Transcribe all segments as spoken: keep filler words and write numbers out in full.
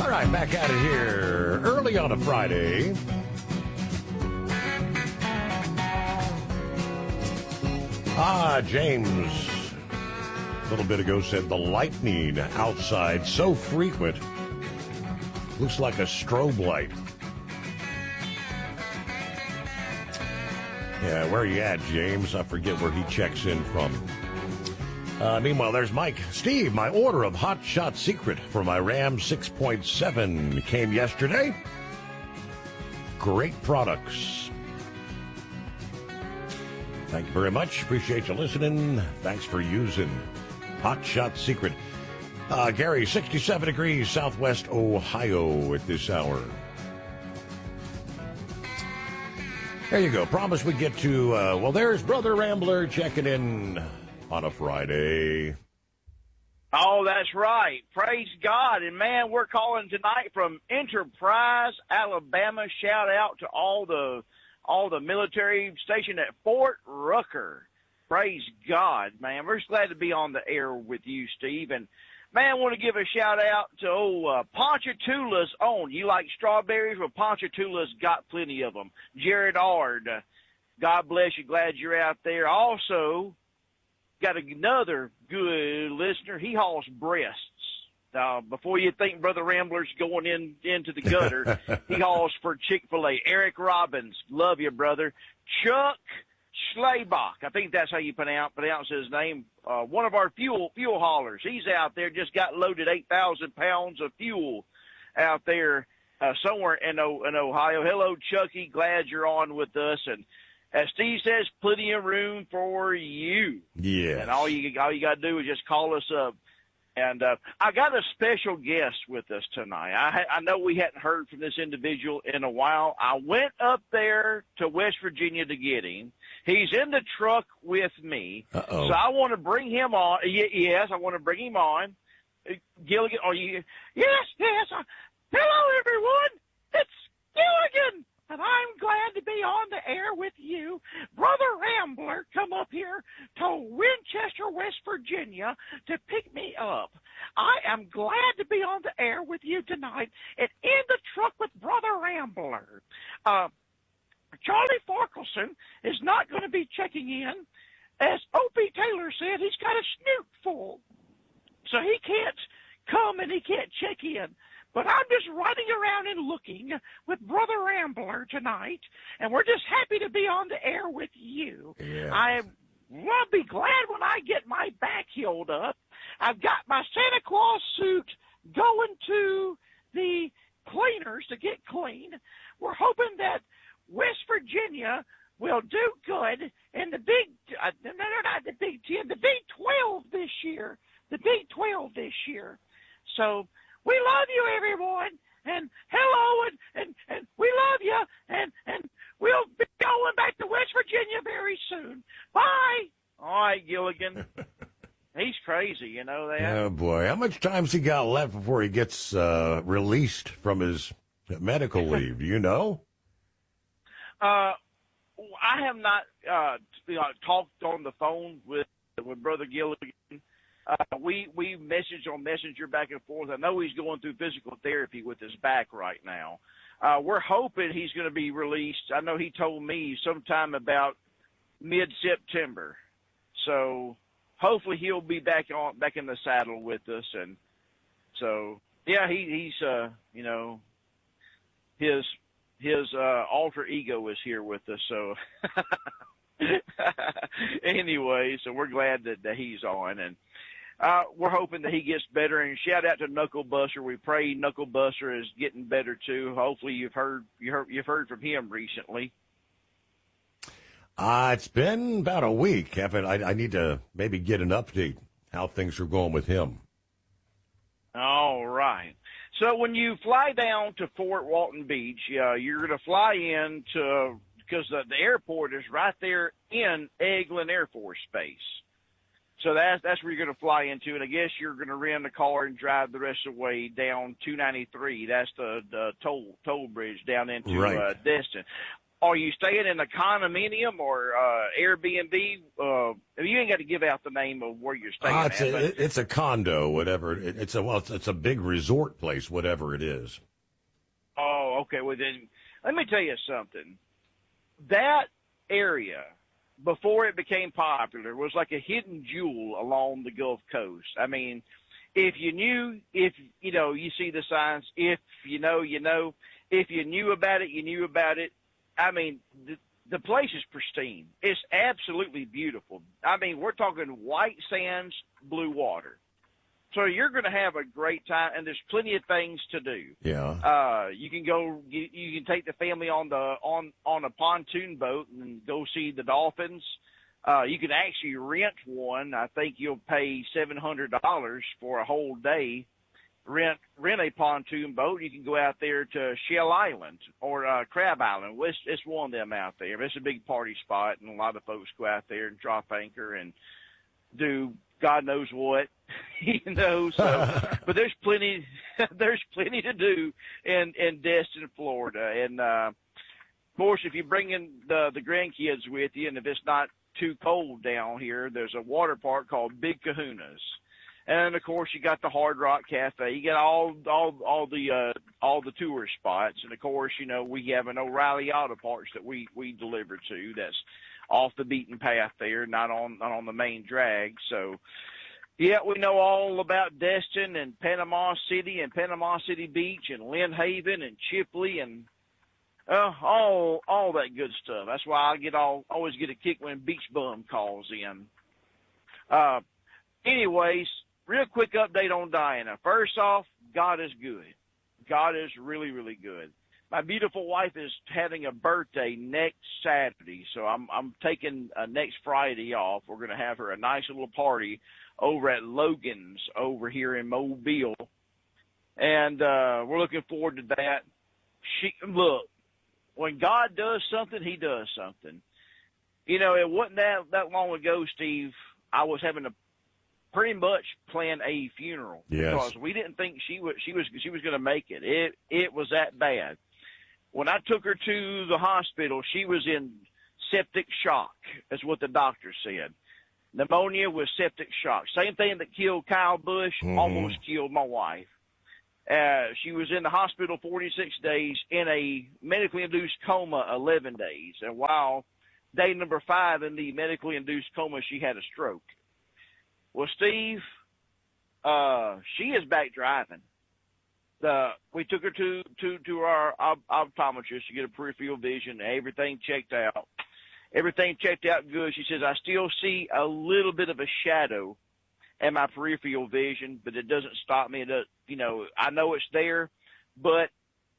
All right, back at it here early on a Friday. Ah, James, a little bit ago said the lightning outside so frequent, looks like a strobe light. Yeah, where are you at, James? I forget where he checks in from. Uh, meanwhile, there's Mike. Steve, my order of Hot Shot Secret for my Ram six point seven came yesterday. Great products. Thank you very much. Appreciate you listening. Thanks for using Hot Shot Secret. Uh, Gary, sixty-seven degrees Southwest Ohio at this hour. There you go. Promise we get to, uh, well, there's Brother Rambler checking in on a Friday. Oh, that's right. Praise God. And, man, we're calling tonight from Enterprise, Alabama. Shout out to all the all the military stationed at Fort Rucker. Praise God, man. We're just glad to be on the air with you, Steve. And, man, I want to give a shout-out to old uh, Ponchatoula's own. You like strawberries? Well, Ponchatoula's got plenty of them. Jared Ard, uh, God bless you. Glad you're out there. Also, got another good listener. He hauls breasts. Uh, before you think Brother Rambler's going in into the gutter, he hauls for Chick-fil-A. Eric Robbins, love you, brother. Chuck Schlabach, I think that's how you pronounce, pronounce his name. Uh, one of our fuel fuel haulers. He's out there, just got loaded eight thousand pounds of fuel out there uh, somewhere in, o- in Ohio. Hello, Chucky. Glad you're on with us. And as Steve says, plenty of room for you. Yeah. And all you all you got to do is just call us up. And uh, I got a special guest with us tonight. I, I know we hadn't heard from this individual in a while. I went up there to West Virginia to get him. He's in the truck with me. Uh-oh. So I want to bring him on. Y- yes, I want to bring him on. Uh, Gilligan, are you? Yes, yes. Uh, hello, everyone. It's Gilligan. And I'm glad to be on the air with you. Brother Rambler come up here to Winchester, West Virginia to pick me up. I am glad to be on the air with you tonight and in the truck with Brother Rambler. Uh, Charlie Farkelson is not going to be checking in. As O P Taylor said, he's got a snoot full. So he can't come and he can't check in. But I'm just running around and looking with Brother Rambler tonight, and we're just happy to be on the air with you. Yeah. I will be glad when I get my back healed up. I've got my Santa Claus suit going to the cleaners to get clean. We're hoping that West Virginia will do good in the Big, uh, no, no, not the Big Ten, the Big twelve this year, the Big twelve this year. So we love you, everyone, and hello, and, and, and we love you, and, and we'll be going back to West Virginia very soon. Bye. All right, Gilligan. He's crazy, you know that? Oh, boy. How much time's he got left before he gets uh, released from his medical leave? Do you know? Uh, I have not uh, you know, talked on the phone with, with Brother Gilligan. Uh, we we message on Messenger back and forth. I know he's going through physical therapy with his back right now. Uh, we're hoping he's going to be released. I know he told me sometime about mid-September. So hopefully he'll be back on back in the saddle with us. And so yeah, he, he's uh you know his his uh, alter ego is here with us. So anyway, so we're glad that, that he's on. And Uh, we're hoping that he gets better, and shout out to Knuckle Buster. We pray Knuckle Buster is getting better too. Hopefully, you've heard you heard you've heard from him recently. Uh, it's been about a week. Evan, I, I need to maybe get an update how things are going with him. All right. So when you fly down to Fort Walton Beach, uh, you're going to fly in to because the, the airport is right there in Eglin Air Force Base. So that's that's where you're going to fly into, and I guess you're going to rent a car and drive the rest of the way down two ninety-three. That's the, the toll toll bridge down into right. uh, Destin. are you staying in a condominium or uh, Airbnb? Uh, you ain't got to give out the name of where you're staying Ah, it's, at. a, But, it's a condo, whatever. It, it's a well, it's, it's a big resort place, whatever it is. oh, okay. Well, then let me tell you something. That area, before it became popular, was like a hidden jewel along the Gulf Coast. I mean, if you knew, if, you know, you see the signs, if you know, you know, if you knew about it, you knew about it. I mean, the, the place is pristine. It's absolutely beautiful. I mean, we're talking white sands, blue water. So you're going to have a great time, and there's plenty of things to do. Yeah. Uh, you can go, you, you can take the family on the on on a pontoon boat and go see the dolphins. Uh, you can actually rent one. I think you'll pay seven hundred dollars for a whole day. Rent rent a pontoon boat. You can go out there to Shell Island or uh, Crab Island. Well, it's, it's one of them out there. It's a big party spot, and a lot of folks go out there and drop anchor and do God knows what, you know. So, but there's plenty, there's plenty to do in in Destin, Florida. And uh, of course, if you bring in the the grandkids with you, and if it's not too cold down here, there's a water park called Big Kahuna's. And of course, you got the Hard Rock Cafe. You got all all all the uh, all the tourist spots, and of course, you know we have an O'Reilly Auto Parts that we we deliver to. That's off the beaten path there, not on not on the main drag. So, yeah, we know all about Destin and Panama City and Panama City Beach and Lynn Haven and Chipley and uh, all all that good stuff. That's why I get all always get a kick when Beach Bum calls in. Uh, anyways. Real quick update on Diana. First off, God is good. God is really, really good. My beautiful wife is having a birthday next Saturday, so I'm I'm taking uh, next Friday off. We're going to have her a nice little party over at Logan's over here in Mobile, and uh, we're looking forward to that. She look, when God does something, He does something. You know, it wasn't that that long ago, Steve. I was having a pretty much plan a funeral yes. because we didn't think she was she was she was going to make it. It it was that bad. When I took her to the hospital, she was in septic shock, is what the doctor said. Pneumonia with septic shock. Same thing that killed Kyle Busch, mm-hmm. almost killed my wife. Uh, she was in the hospital forty-six days, in a medically induced coma eleven days. And while day number five in the medically induced coma, she had a stroke. Well, Steve, uh, she is back driving. The we took her to to to our op- optometrist to get a peripheral vision. Everything checked out. Everything checked out good. She says, I still see a little bit of a shadow in my peripheral vision, but it doesn't stop me. It does, you know, I know it's there, but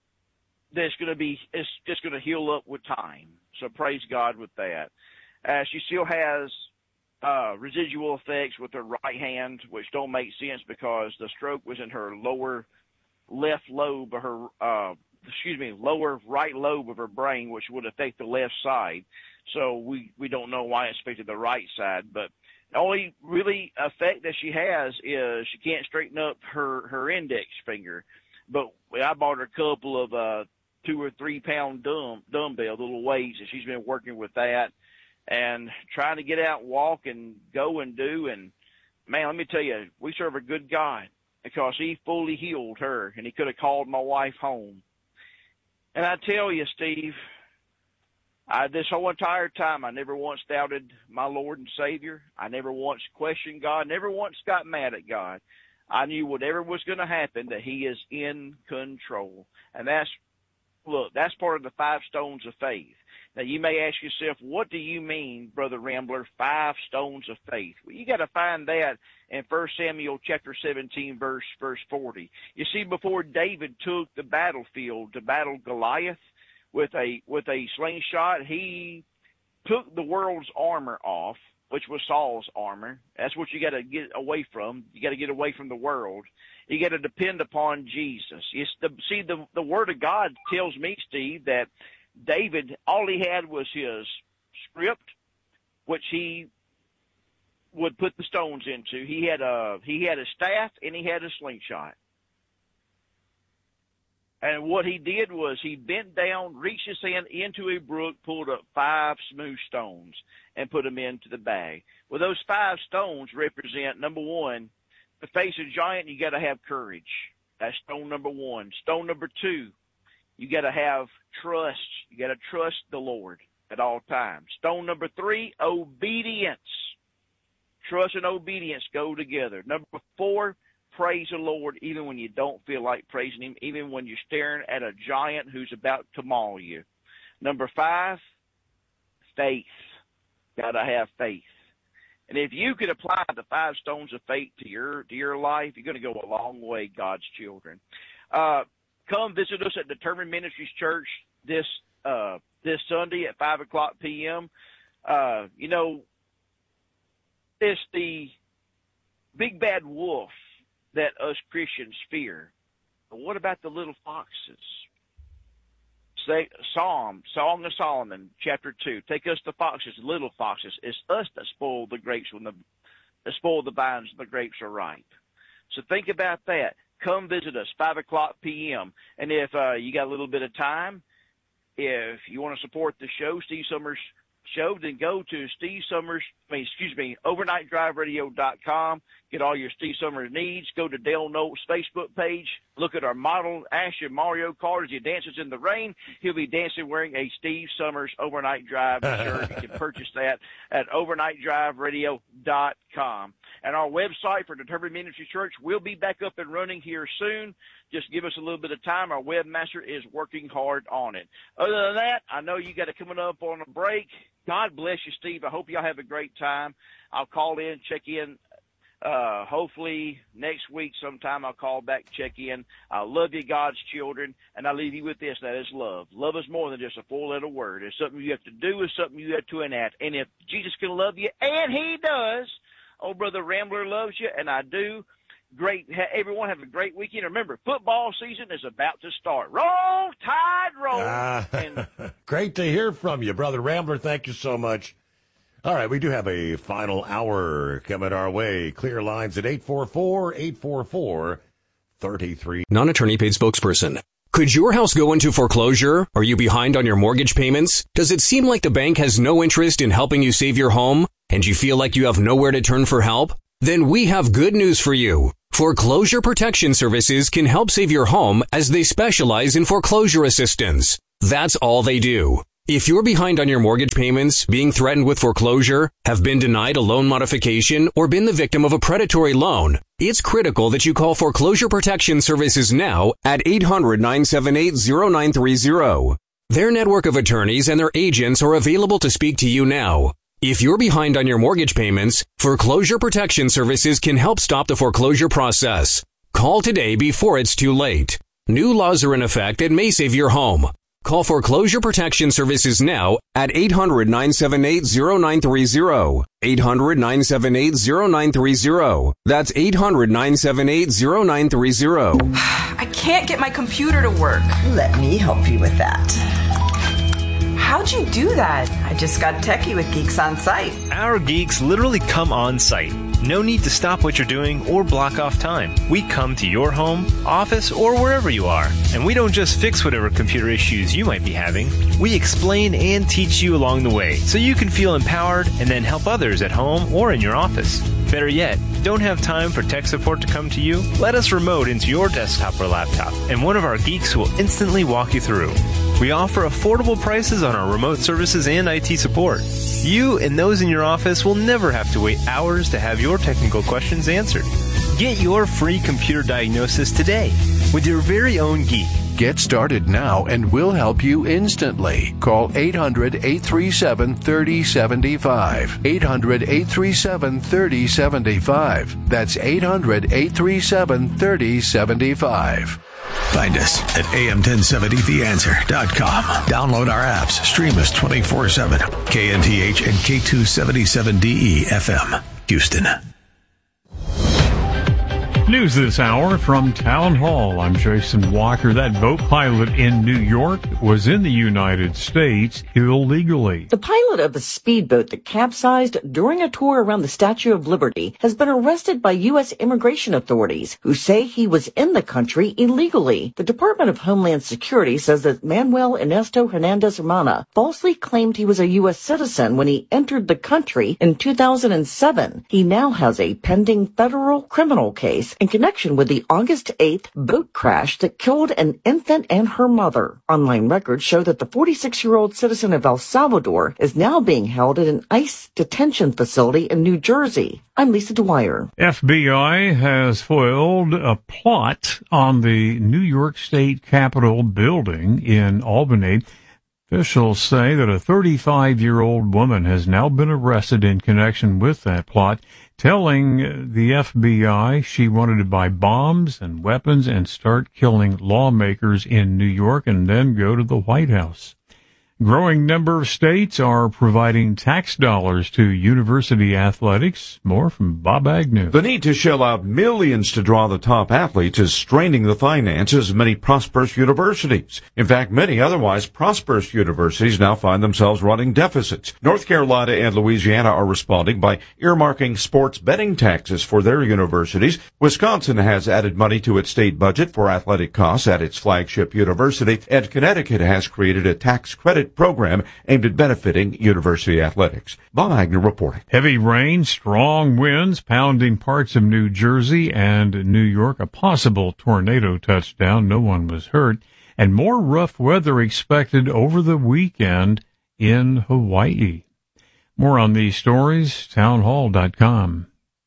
it's going to be it's just going to heal up with time. So praise God with that. Uh, she still has Uh, residual effects with her right hand, which don't make sense because the stroke was in her lower left lobe of her, uh, excuse me, lower right lobe of her brain, which would affect the left side. So we, we don't know why it affected the right side. But the only really effect that she has is she can't straighten up her, her index finger. But I bought her a couple of uh, two or three pound dumb, dumbbell little weights, and she's been working with that and trying to get out and walk and go and do. And, man, let me tell you, we serve a good God because He fully healed her, and He could have called my wife home. And I tell you, Steve, I, this whole entire time I never once doubted my Lord and Savior. I never once questioned God, never once got mad at God. I knew whatever was going to happen, that He is in control. And that's, look, that's part of the five stones of faith. Now, you may ask yourself, what do you mean, Brother Rambler, five stones of faith? Well, you got to find that in First Samuel chapter seventeen, verse verse forty. You see, before David took the battlefield to battle Goliath with a with a slingshot, he took the world's armor off, which was Saul's armor. That's what you got to get away from. You got to get away from the world. You got to depend upon Jesus. It's the, see, the the Word of God tells me, Steve, that David, all he had was his script, which he would put the stones into. He had a he had a staff and he had a slingshot. And what he did was he bent down, reached his hand into a brook, pulled up five smooth stones, and put them into the bag. Well, those five stones represent, number one, to face a giant, you got to have courage. That's stone number one. Stone number two, you got to have trust. You got to trust the Lord at all times. Stone number three, obedience. Trust and obedience go together. Number four, praise the Lord even when you don't feel like praising him, even when you're staring at a giant who's about to maul you. Number five, faith. Got to have faith. And if you could apply the five stones of faith to your to your life, you're going to go a long way, God's children. Uh, come visit us at Determined Ministries Church this uh, this Sunday at five o'clock p.m. Uh, you know, it's the big bad wolf that us Christians fear. But what about the little foxes? Say, Psalm, Song of Solomon, chapter two. Take us the foxes, little foxes. It's us that spoil the grapes when the that spoil the vines when the grapes are ripe. So think about that. Come visit us, five o'clock p.m. And if uh, you got a little bit of time, if you want to support the show, Steve Summers Show, then go to Steve Summers, I mean, excuse me, overnight drive radio dot com. Get all your Steve Summers needs. Go to Dale Notes' Facebook page. Look at our model, Asher Mario Kart as he dances in the rain. He'll be dancing wearing a Steve Summers Overnight Drive shirt. You can purchase that at overnight drive radio dot com. And our website for Determined Ministry Church will be back up and running here soon. Just give us a little bit of time. Our webmaster is working hard on it. Other than that, I know you got it coming up on a break. God bless you, Steve. I hope y'all have a great time. I'll call in, check in. Uh, hopefully next week sometime I'll call back, check in. I love you, God's children, and I leave you with this. That is love. Love is more than just a four-letter word. It's something you have to do. It's something you have to enact. And if Jesus can love you, and he does, oh, Brother Rambler loves you, and I do. Great. Everyone have a great weekend. Remember, football season is about to start. Roll, Tide, roll. Ah, and- great to hear from you, Brother Rambler. Thank you so much. All right, we do have a final hour coming our way. Clear lines at eight four four, eight four four, three three. Non-attorney paid spokesperson. Could your house go into foreclosure? Are you behind on your mortgage payments? Does it seem like the bank has no interest in helping you save your home? And you feel like you have nowhere to turn for help? Then we have good news for you. Foreclosure Protection Services can help save your home as they specialize in foreclosure assistance. That's all they do. If you're behind on your mortgage payments, being threatened with foreclosure, have been denied a loan modification, or been the victim of a predatory loan, it's critical that you call Foreclosure Protection Services now at eight hundred, nine seven eight, zero nine three zero. Their network of attorneys and their agents are available to speak to you now. If you're behind on your mortgage payments, Foreclosure Protection Services can help stop the foreclosure process. Call today before it's too late. New laws are in effect that may save your home. Call Foreclosure Protection Services now at eight hundred, nine seven eight, zero nine three zero. eight hundred, nine seven eight, zero nine three zero. That's eight hundred, nine seven eight, zero nine three zero. I can't get my computer to work. Let me help you with that. How'd you do that? I just got techie with Geeks on Site. Our geeks literally come on site. No need to stop what you're doing or block off time. We come to your home, office, or wherever you are. And we don't just fix whatever computer issues you might be having. We explain and teach you along the way so you can feel empowered and then help others at home or in your office. Better yet, don't have time for tech support to come to you? Let us remote into your desktop or laptop, and one of our geeks will instantly walk you through. We offer affordable prices on our remote services and I T support. You and those in your office will never have to wait hours to have your technical questions answered. Get your free computer diagnosis today with your very own geek. Get started now and we'll help you instantly. Call eight hundred, eight three seven, three oh seven five. eight hundred, eight three seven, three oh seven five. That's eight hundred, eight three seven, three oh seven five. Find us at A M ten seventy the answer dot com. Download our apps. Stream us twenty-four seven. K N T H and K two seventy-seven D E F M, Houston. News this hour from Town Hall. I'm Jason Walker. That boat pilot in New York was in the United States illegally. The pilot of the speedboat that capsized during a tour around the Statue of Liberty has been arrested by U S immigration authorities who say he was in the country illegally. The Department of Homeland Security says that Manuel Ernesto Hernandez Hermana falsely claimed he was a U S citizen when he entered the country in two thousand seven. He now has a pending federal criminal case in connection with the August eighth boat crash that killed an infant and her mother. Online records show that the forty-six-year-old citizen of El Salvador is now being held at an ICE detention facility in New Jersey. I'm Lisa Dwyer. F B I has foiled a plot on the New York State Capitol building in Albany. Officials say that a thirty-five-year-old woman has now been arrested in connection with that plot, telling the F B I she wanted to buy bombs and weapons and start killing lawmakers in New York and then go to the White House. Growing number of states are providing tax dollars to university athletics. More from Bob Agnew. The need to shell out millions to draw the top athletes is straining the finances of many prosperous universities. In fact, many otherwise prosperous universities now find themselves running deficits. North Carolina and Louisiana are responding by earmarking sports betting taxes for their universities. Wisconsin has added money to its state budget for athletic costs at its flagship university, and Connecticut has created a tax credit program aimed at benefiting university athletics. Bob Agnew reporting. Heavy rain, strong winds pounding parts of New Jersey and New York. A possible tornado touchdown. No one was hurt. And more rough weather expected over the weekend in Hawaii. More on these stories, town hall dot com.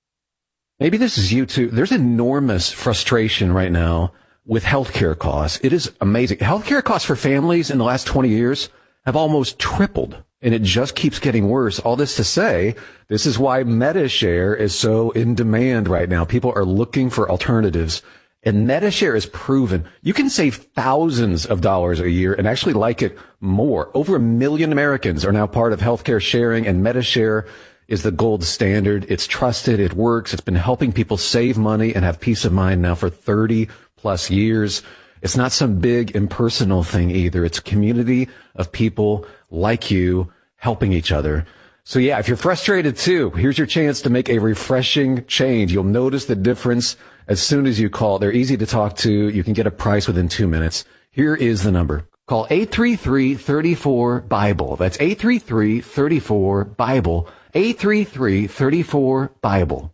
Maybe this is you too. There's enormous frustration right now with healthcare costs. It is amazing. Healthcare costs for families in the last twenty years have almost tripled, and it just keeps getting worse. All this to say, this is why MediShare is so in demand right now. People are looking for alternatives, and MediShare is proven you can save thousands of dollars a year and actually like it more. Over a million Americans are now part of healthcare sharing, and MediShare is the gold standard. It's trusted. It works. It's been helping people save money and have peace of mind now for thirty plus years. It's not some big impersonal thing either. It's a community of people like you helping each other. So yeah, if you're frustrated too, here's your chance to make a refreshing change. You'll notice the difference as soon as you call. They're easy to talk to. You can get a price within two minutes. Here is the number. Call eight three three, three four, BIBLE. That's eight three three, three four, BIBLE. eight three three, three four, BIBLE.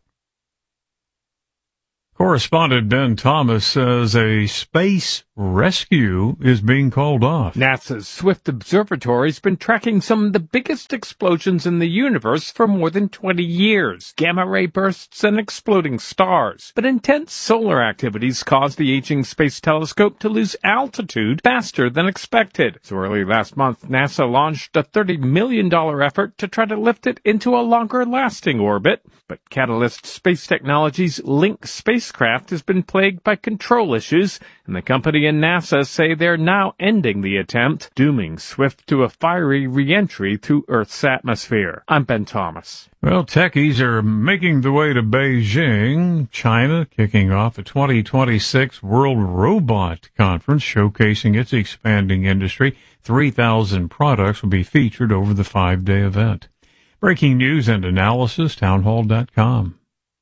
Correspondent Ben Thomas says a space rescue is being called off. NASA's Swift Observatory has been tracking some of the biggest explosions in the universe for more than twenty years. Gamma ray bursts and exploding stars. But intense solar activities caused the aging space telescope to lose altitude faster than expected. So early last month, NASA launched a thirty million dollars effort to try to lift it into a longer-lasting orbit. But Catalyst Space Technologies' Link spacecraft has been plagued by control issues, and the company and NASA say they're now ending the attempt, dooming Swift to a fiery re-entry through Earth's atmosphere. I'm Ben Thomas. Well, techies are making the way to Beijing, China, kicking off the twenty twenty-six World Robot Conference, showcasing its expanding industry. three thousand products will be featured over the five-day event. Breaking news and analysis, town hall dot com.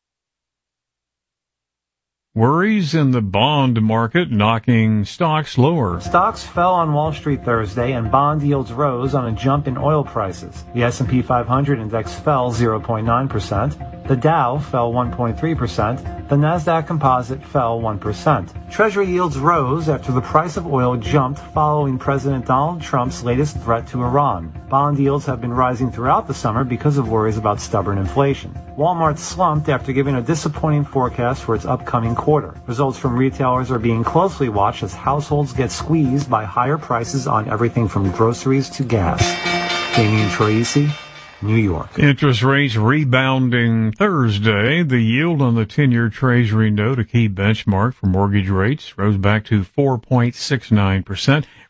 Worries in the bond market knocking stocks lower. Stocks fell on Wall Street Thursday and bond yields rose on a jump in oil prices. The S and P five hundred index fell zero point nine percent. The Dow fell one point three percent. The Nasdaq Composite fell one percent. Treasury yields rose after the price of oil jumped following President Donald Trump's latest threat to Iran. Bond yields have been rising throughout the summer because of worries about stubborn inflation. Walmart slumped after giving a disappointing forecast for its upcoming quarter. Results from retailers are being closely watched as households get squeezed by higher prices on everything from groceries to gas. Damian Troisi, New York. Interest rates rebounding Thursday. The yield on the ten-year Treasury note, a key benchmark for mortgage rates, rose back to four point six nine percent.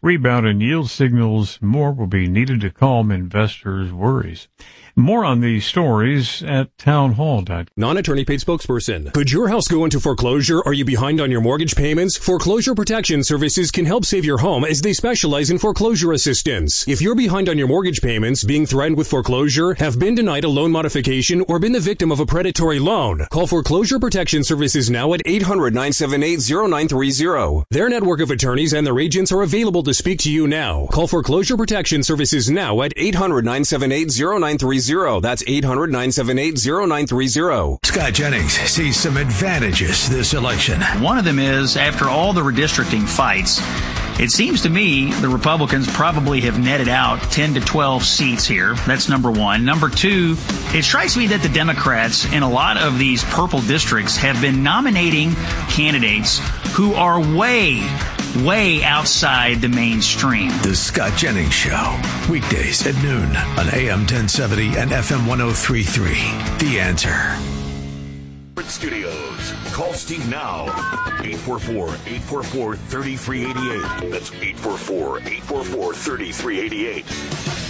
rebound in yield signals more will be needed to calm investors' worries. More on these stories at townhall dot com. Non-attorney paid spokesperson. Could your house go into foreclosure? Are you behind on your mortgage payments? Foreclosure Protection Services can help save your home as they specialize in foreclosure assistance. If you're behind on your mortgage payments, being threatened with foreclosure, have been denied a loan modification, or been the victim of a predatory loan, call Foreclosure Protection Services now at eight hundred, nine seven eight, zero nine three zero. Their network of attorneys and their agents are available to speak to you now. Call Foreclosure Protection Services now at eight hundred, nine seven eight, zero nine three zero. That's eight hundred, nine seven eight, zero nine three zero. Scott Jennings sees some advantages this election. One of them is, after all the redistricting fights, it seems to me the Republicans probably have netted out ten to twelve seats here. That's number one. Number two, it strikes me that the Democrats in a lot of these purple districts have been nominating candidates who are way, way outside the mainstream. The Scott Jennings Show, weekdays at noon on A M ten seventy and F M one oh three point three. The Answer. Studios. Call Steve now. eight four four, eight four four, three three eight eight. That's eight four four, eight four four, three three eight eight.